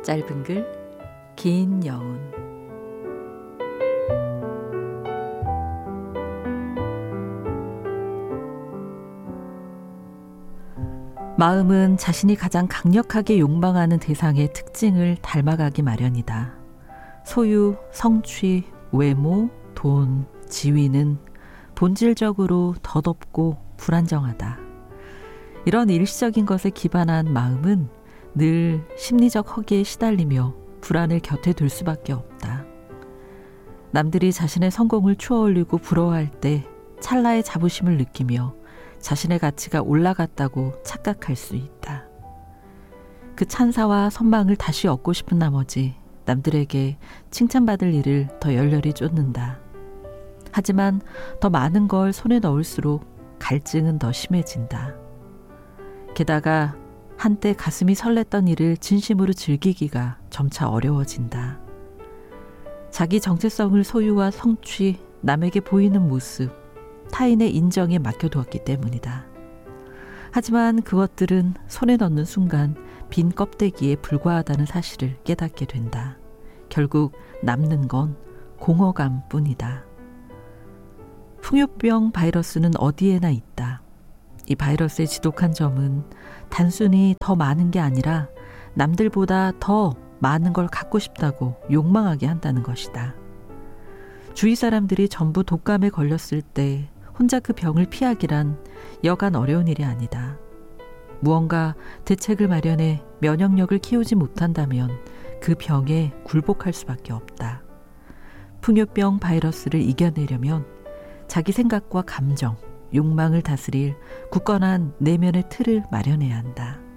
짧은 글, 긴 여운. 마음은 자신이 가장 강력하게 욕망하는 대상의 특징을 닮아가기 마련이다. 소유, 성취, 외모, 돈, 지위는 본질적으로 덧없고 불안정하다. 이런 일시적인 것에 기반한 마음은 늘 심리적 허기에 시달리며 불안을 곁에 둘 수밖에 없다. 남들이 자신의 성공을 추어올리고 부러워할 때 찰나의 자부심을 느끼며 자신의 가치가 올라갔다고 착각할 수 있다. 그 찬사와 선망을 다시 얻고 싶은 나머지 남들에게 칭찬받을 일을 더 열렬히 쫓는다. 하지만 더 많은 걸 손에 넣을수록 갈증은 더 심해진다. 게다가 한때 가슴이 설렜던 일을 진심으로 즐기기가 점차 어려워진다. 자기 정체성을 소유와 성취, 남에게 보이는 모습, 타인의 인정에 맡겨두었기 때문이다. 하지만 그것들은 손에 넣는 순간 빈 껍데기에 불과하다는 사실을 깨닫게 된다. 결국 남는 건 공허감뿐이다. 풍요병 바이러스는 어디에나 있다. 이 바이러스의 지독한 점은 단순히 더 많은 게 아니라 남들보다 더 많은 걸 갖고 싶다고 욕망하게 한다는 것이다. 주위 사람들이 전부 독감에 걸렸을 때 혼자 그 병을 피하기란 여간 어려운 일이 아니다. 무언가 대책을 마련해 면역력을 키우지 못한다면 그 병에 굴복할 수밖에 없다. 풍요병 바이러스를 이겨내려면 자기 생각과 감정, 욕망을 다스릴 굳건한 내면의 틀을 마련해야 한다.